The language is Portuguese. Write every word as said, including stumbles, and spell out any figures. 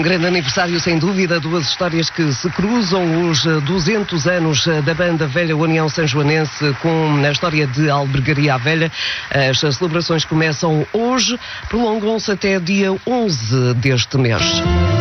Um grande aniversário, sem dúvida, duas histórias que se cruzam, os duzentos anos da banda Velha União Sanjoanense com a história de Albergaria à Velha. As celebrações começam hoje, prolongam-se até dia onze deste mês.